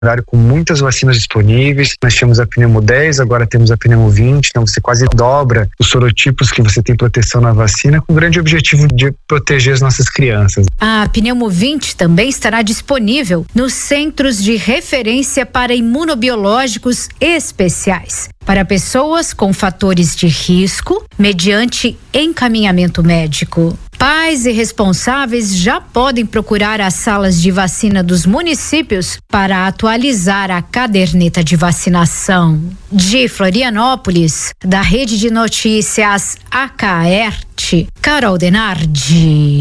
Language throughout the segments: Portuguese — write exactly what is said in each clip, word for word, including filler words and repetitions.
com muitas vacinas disponíveis. Nós tínhamos a Pneumo dez, agora temos a Pneumo vinte, então você quase dobra os sorotipos que você tem proteção na vacina, com o grande objetivo de proteger as nossas crianças. A Pneumo vinte também estará disponível nos Centros de Referência para Imunobiológicos Especiais, para pessoas com fatores de risco, mediante encaminhamento médico. Pais e responsáveis já podem procurar as salas de vacina dos municípios para atualizar a caderneta de vacinação. De Florianópolis, da Rede de Notícias A K R T, Carol Denardi.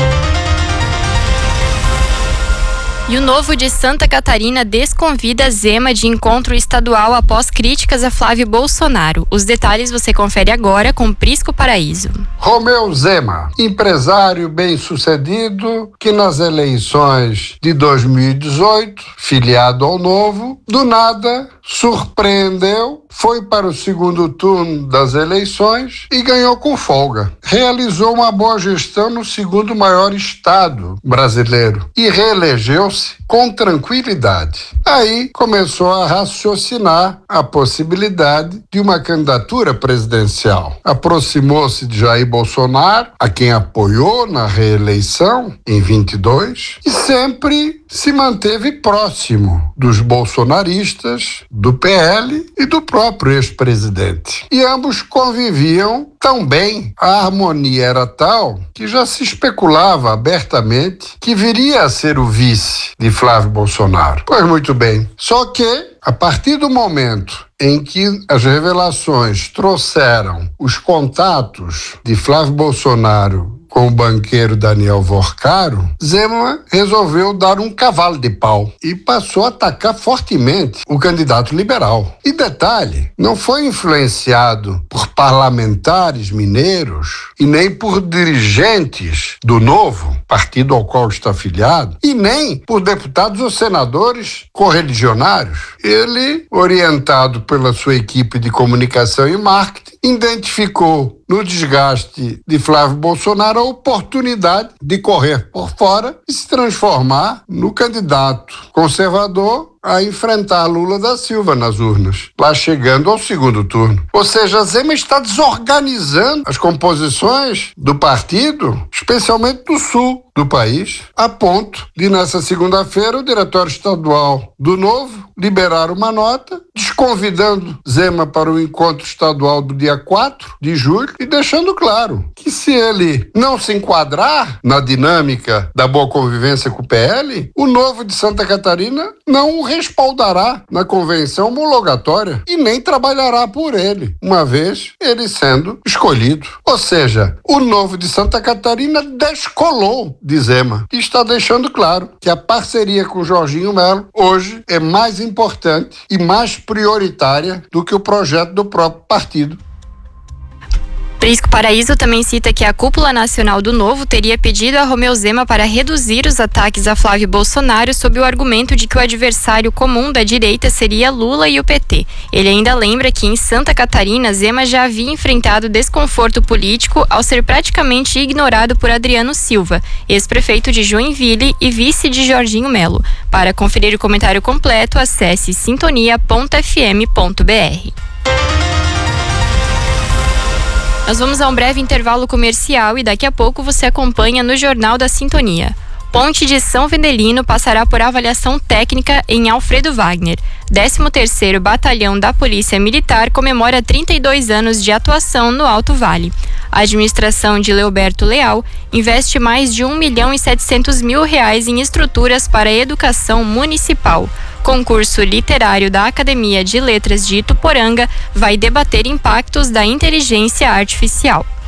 E o Novo de Santa Catarina desconvida Zema de encontro estadual após críticas a Flávio Bolsonaro. Os detalhes você confere agora com Prisco Paraíso. Romeu Zema, empresário bem-sucedido que nas eleições de dois mil e dezoito, filiado ao Novo, do nada surpreendeu, foi para o segundo turno das eleições e ganhou com folga. Realizou uma boa gestão no segundo maior estado brasileiro e reelegeu-se com tranquilidade. Aí começou a raciocinar a possibilidade de uma candidatura presidencial. Aproximou-se de Jair Bolsonaro, a quem apoiou na reeleição em vinte e dois, e sempre se manteve próximo dos bolsonaristas, do P L e do próprio ex-presidente. E ambos conviviam tão bem, a harmonia era tal que já se especulava abertamente que viria a ser o vice de Flávio Bolsonaro. Pois muito bem, só que a partir do momento em que as revelações trouxeram os contatos de Flávio Bolsonaro com o banqueiro Daniel Vorcaro, Zema resolveu dar um cavalo de pau e passou a atacar fortemente o candidato liberal. E detalhe, não foi influenciado por parlamentares mineiros e nem por dirigentes do Novo, partido ao qual está afiliado, e nem por deputados ou senadores correligionários. Ele, orientado pela sua equipe de comunicação e marketing, identificou no desgaste de Flávio Bolsonaro a oportunidade de correr por fora e se transformar no candidato conservador a enfrentar Lula da Silva nas urnas, lá chegando ao segundo turno. Ou seja, Zema está desorganizando as composições do partido, especialmente do sul do país, a ponto de, nessa segunda-feira, o Diretório Estadual do Novo liberar uma nota desconvidando Zema para o encontro estadual do dia quatro de julho e deixando claro que, se ele não se enquadrar na dinâmica da boa convivência com o P L, o Novo de Santa Catarina não o respaldará na convenção homologatória e nem trabalhará por ele, uma vez ele sendo escolhido. Ou seja, o Novo de Santa Catarina descolou de Zema e está deixando claro que a parceria com Jorginho Melo hoje é mais importante e mais prioritária do que o projeto do próprio partido. Prisco Paraíso também cita que a cúpula nacional do Novo teria pedido a Romeu Zema para reduzir os ataques a Flávio Bolsonaro sob o argumento de que o adversário comum da direita seria Lula e o P T. Ele ainda lembra que em Santa Catarina, Zema já havia enfrentado desconforto político ao ser praticamente ignorado por Adriano Silva, ex-prefeito de Joinville e vice de Jorginho Melo. Para conferir o comentário completo, acesse sintonia ponto f m ponto b r. Nós vamos a um breve intervalo comercial e daqui a pouco você acompanha no Jornal da Sintonia. Ponte de São Vendelino passará por avaliação técnica em Alfredo Wagner. décimo terceiro Batalhão da Polícia Militar comemora trinta e dois anos de atuação no Alto Vale. A administração de Leoberto Leal investe mais de um milhão e setecentos mil reais em estruturas para a educação municipal. Concurso literário da Academia de Letras de Ituporanga vai debater impactos da inteligência artificial.